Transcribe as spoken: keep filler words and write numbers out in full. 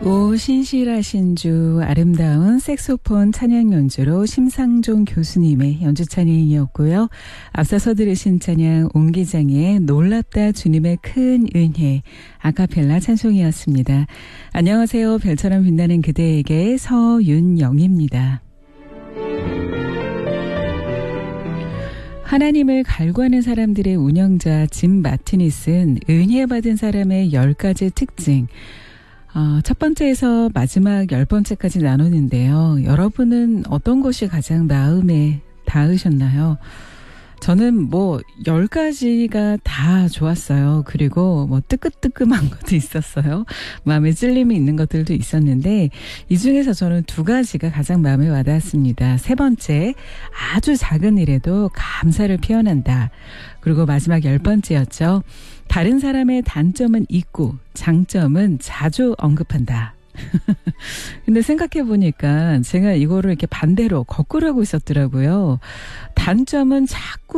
오 신실하신 주 아름다운 색소폰 찬양 연주로 심상종 교수님의 연주 찬양이었고요. 앞서서 들으신 찬양 옹기장의 놀랍다 주님의 큰 은혜 아카펠라 찬송이었습니다. 안녕하세요. 별처럼 빛나는 그대에게 서윤영입니다. 하나님을 갈구하는 사람들의 운영자 짐 마티니스는 은혜 받은 사람의 열 가지 특징, 어, 첫 번째에서 마지막 열 번째까지 나누는데요. 여러분은 어떤 것이 가장 마음에 닿으셨나요? 저는 뭐 열 가지가 다 좋았어요. 그리고 뭐 뜨끔뜨끔한 것도 있었어요. 마음에 찔림이 있는 것들도 있었는데 이 중에서 저는 두 가지가 가장 마음에 와닿았습니다. 세 번째, 아주 작은 일에도 감사를 표현한다. 그리고 마지막 열 번째였죠. 다른 사람의 단점은 있고 장점은 자주 언급한다. 근데 생각해보니까 제가 이거를 이렇게 반대로 거꾸로 하고 있었더라고요. 단점은 자꾸